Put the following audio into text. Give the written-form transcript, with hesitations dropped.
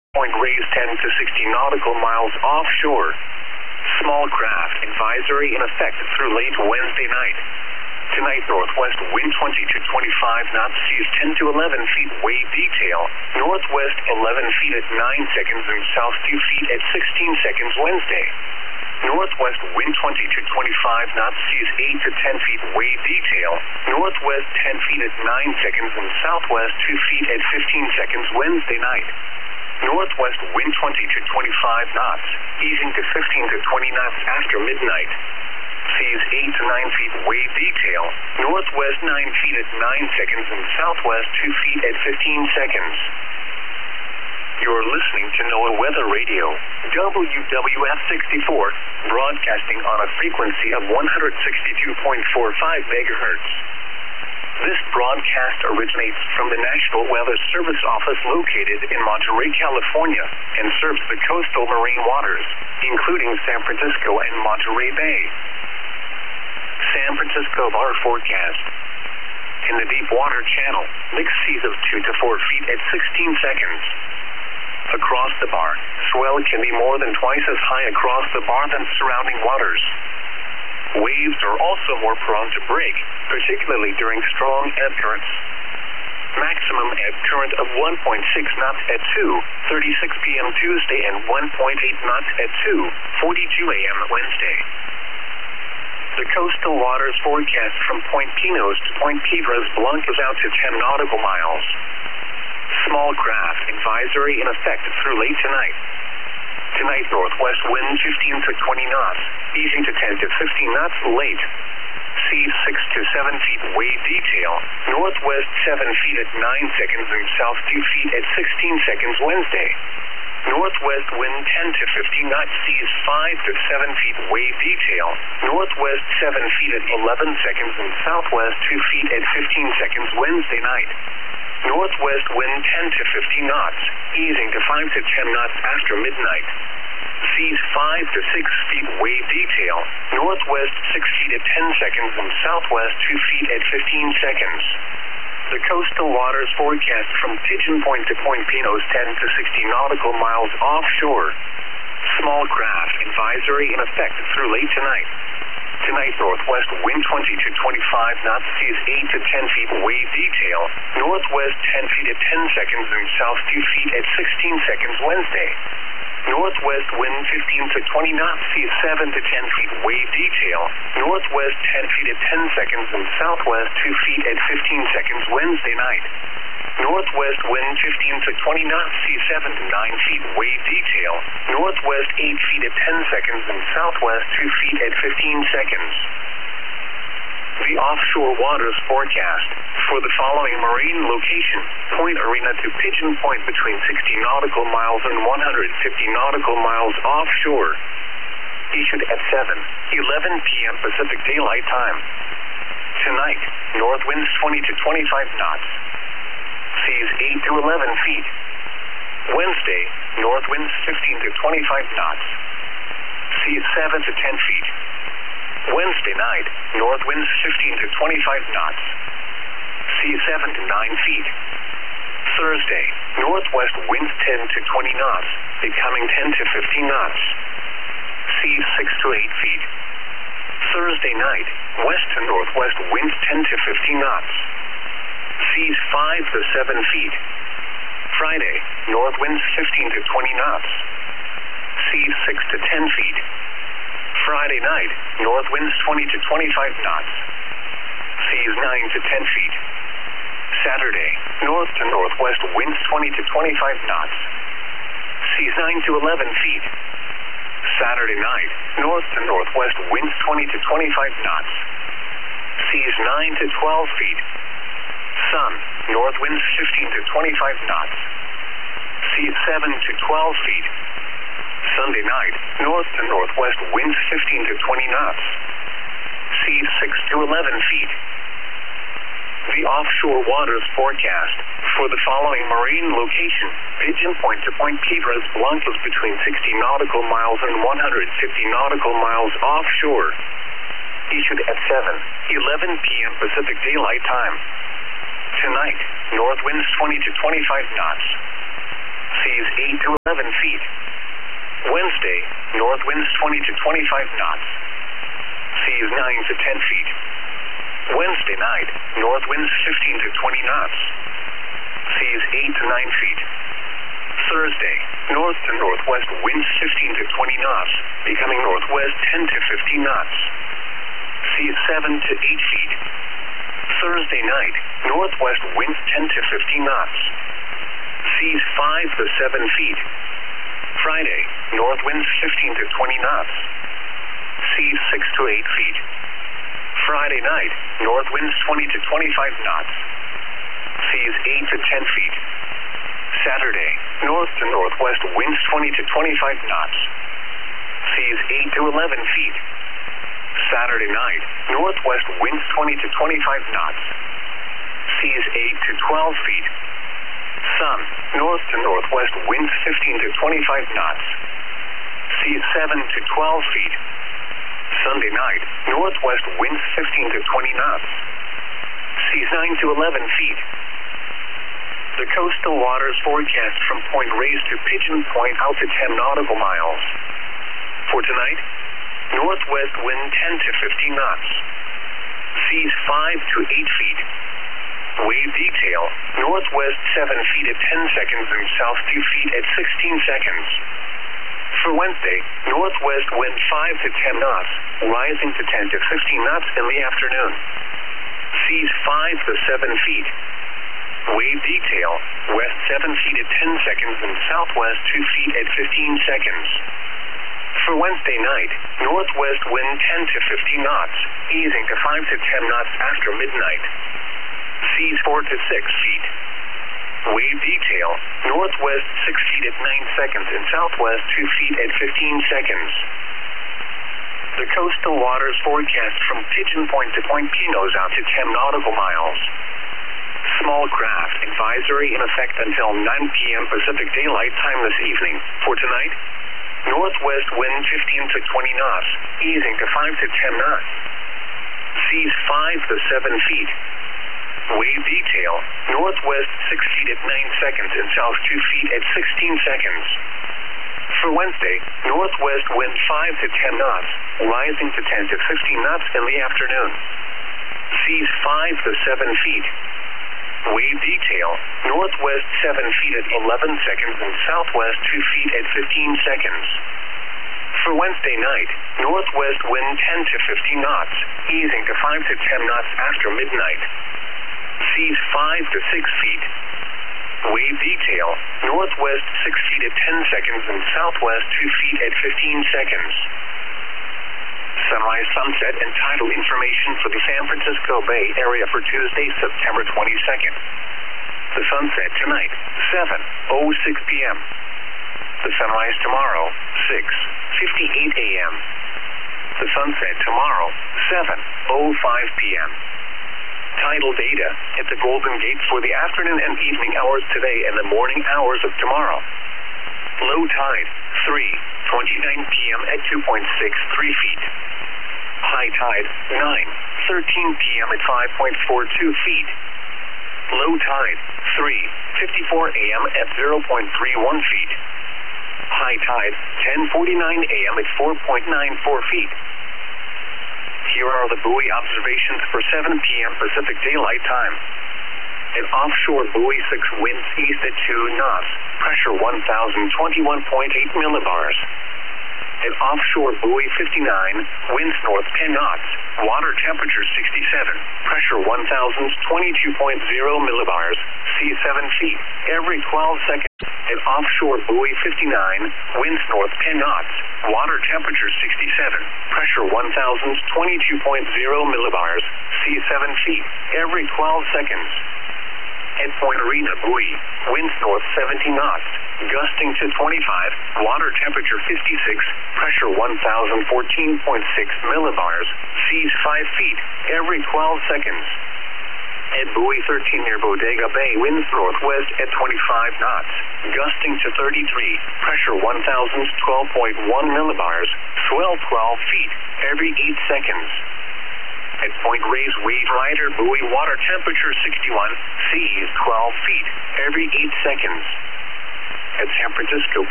Point raised 10 to 60 nautical miles offshore. Small craft advisory in effect through late Wednesday night. Tonight, northwest wind 20 to 25 knots, seas 10 to 11 feet, wave detail. Northwest 11 feet at 9 seconds and south 2 feet at 16 seconds Wednesday. Northwest wind 20 to 25 knots, seas 8 to 10 feet, wave detail. Northwest 10 feet at 9 seconds and southwest 2 feet at 15 seconds Wednesday night. Northwest wind 20 to 25 knots, easing to 15 to 20 knots after midnight. Seas 8 to 9 feet, wave detail. Northwest 9 feet at 9 seconds and southwest 2 feet at 15 seconds. You're listening to NOAA Weather Radio, WWF 64, broadcasting on a frequency of 162.45 megahertz. This broadcast originates from the National Weather Service office located in Monterey, California, and serves the coastal marine waters, including San Francisco and Monterey Bay. San Francisco bar forecast. In the deep water channel, mixed seas of 2 to 4 feet at 16 seconds. Across the bar, swell can be more than twice as high across the bar than surrounding waters. Waves are also more prone to break, particularly during strong ebb currents. Maximum ebb current of 1.6 knots at 2:36 p.m. Tuesday and 1.8 knots at 2:42 a.m. Wednesday. The coastal waters forecast from Point Pinos to Point Piedras Blancas out to 10 nautical miles. Small craft advisory in effect through late tonight. Tonight, northwest wind 15 to 20 knots, easing to 10 to 15 knots late. Seas 6 to 7 feet, wave detail. Northwest 7 feet at 9 seconds and south 2 feet at 16 seconds Wednesday. Northwest wind 10 to 15 knots, seas 5 to 7 feet, wave detail. Northwest 7 feet at 11 seconds and southwest 2 feet at 15 seconds Wednesday night. Northwest wind 10 to 15 knots, easing to 5 to 10 knots after midnight. Seas 5 to 6 feet, wave detail. Northwest 6 feet at 10 seconds and southwest 2 feet at 15 seconds. The coastal waters forecast from Pigeon Point to Point Pinos 10 to 60 nautical miles offshore. Small craft advisory in effect through late tonight. Tonight, northwest wind 20 to 25 knots, seas 8 to 10 feet, wave detail. Northwest 10 feet at 10 seconds and south 2 feet at 16 seconds Wednesday. Northwest wind 15 to 20 knots, seas 7 to 10 feet, wave detail. Northwest 10 feet at 10 seconds and southwest 2 feet at 15 seconds Wednesday night. Northwest wind 15 to 20 knots, seas 7 to 9 feet, wave detail. Northwest 8 feet at 10 seconds and southwest 2 feet at 15 seconds. The offshore waters forecast for the following marine location: Point Arena to Pigeon Point between 60 nautical miles and 150 nautical miles offshore. Issued at 7:11 p.m. Pacific Daylight Time. Tonight, north winds 20 to 25 knots. Seas 8 to 11 feet. Wednesday, north winds 15 to 25 knots. Seas 7 to 10 feet. Wednesday night, north winds 15 to 25 knots. Seas 7 to 9 feet. Thursday, northwest winds 10 to 20 knots, becoming 10 to 15 knots. Seas 6 to 8 feet. Thursday night, west to northwest winds 10 to 15 knots. Seas 5 to 7 feet. Friday, north winds 15 to 20 knots. Seas 6 to 10 feet. Friday night, north winds 20 to 25 knots. Seas 9 to 10 feet. Saturday, north to northwest winds 20 to 25 knots. Seas 9 to 11 feet. Saturday night, north to northwest winds 20 to 25 knots. Seas 9 to 12 feet. Sun, north winds 15 to 25 knots. Seas 7 to 12 feet. Sunday night, north to northwest winds 15 to 20 knots. Seas 6 to 11 feet. The offshore waters forecast for the following marine location: Pigeon Point to Point Piedras Blancas between 60 nautical miles and 150 nautical miles offshore. Issued at 7:11 p.m. Pacific Daylight Time. Tonight, north winds 20 to 25 knots. Seas 8 to feet. Wednesday, north winds 20 to 25 knots. Seas 9 to 10 feet. Wednesday night, north winds 15 to 20 knots. Seas 8 to 9 feet. Thursday, north to northwest winds 15 to 20 knots, becoming northwest 10 to 15 knots. Seas 7 to 8 feet. Thursday night, northwest winds 10 to 15 knots. Seas 5 to 7 feet. Friday, north winds 15 to 20 knots. Seas 6 to 8 feet. Friday night, north winds 20 to 25 knots. Seas 8 to 10 feet. Saturday, north to northwest winds 20 to 25 knots. Seas 8 to 11 feet. Saturday night, northwest winds 20 to 25 knots. Seas 8 to 12 feet. Sun, north to northwest winds 15 to 25 knots. Seas 7 to 12 feet. Sunday night, northwest winds 15 to 20 knots. Seas 9 to 11 feet. The coastal waters forecast from Point Reyes to Pigeon Point out to 10 nautical miles. For tonight, northwest wind 10 to 15 knots. Seas 5 to 8 feet. Wave detail, northwest 7 feet at 10 seconds and south 2 feet at 16 seconds. For Wednesday, northwest wind 5 to 10 knots, rising to 10 to 15 knots in the afternoon. Seas 5 to 7 feet. Wave detail, west 7 feet at 10 seconds and southwest 2 feet at 15 seconds. For Wednesday night, northwest wind 10 to 15 knots, easing to 5 to 10 knots after midnight. Seas 4 to 6 feet. Wave detail, northwest 6 feet at 9 seconds and southwest 2 feet at 15 seconds. The coastal waters forecast from Pigeon Point to Point Pinos out to 10 nautical miles. Small craft advisory in effect until 9 p.m. Pacific Daylight Time this evening. For tonight, northwest wind 15 to 20 knots, easing to 5 to 10 knots. Seas 5 to 7 feet. Wave detail, northwest 6 feet at 9 seconds and south 2 feet at 16 seconds. For Wednesday, northwest wind 5 to 10 knots, rising to 10 to 15 knots in the afternoon. Seas 5 to 7 feet. Wave detail, northwest 7 feet at 11 seconds and southwest 2 feet at 15 seconds. For Wednesday night, northwest wind 10 to 15 knots, easing to 5 to 10 knots after midnight. Seas 5 to 6 feet. Wave detail, northwest 6 feet at 10 seconds and southwest 2 feet at 15 seconds. Sunrise, sunset, and tidal information for the San Francisco Bay Area for Tuesday, September 22nd. The sunset tonight, 7:06 p.m. The sunrise tomorrow, 6:58 a.m. The sunset tomorrow, 7:05 p.m. Tidal data at the Golden Gate for the afternoon and evening hours today and the morning hours of tomorrow. Low tide, 3:29 p.m. at 2.63 feet. High tide, 9:13 p.m. at 5.42 feet. Low tide, 3:54 a.m. at 0.31 feet. High tide, 10:49 a.m. at 4.94 feet. Here are the buoy observations for 7 p.m. Pacific Daylight Time. An offshore buoy 6 winds east at 2 knots, pressure 1,021.8 millibars. An offshore buoy 59, winds north 10 knots, water temperature 67, pressure 1,022.0 millibars, sea 7 feet, every 12 seconds. An offshore buoy 59, winds north 10 knots, water temperature 67, pressure 1,022.0 millibars, sea 7 feet, every 12 seconds. At Point Arena buoy, winds north 70 knots, gusting to 25, water temperature 56, pressure 1,014.6 millibars, seas 5 feet, every 12 seconds. At buoy 13 near Bodega Bay, winds northwest at 25 knots, gusting to 33, pressure 1,012.1 millibars, swell 12 feet, every 8 seconds. At Point Reyes Wave Rider buoy, water temperature 61, seas 12 feet, every 8 seconds. At San Francisco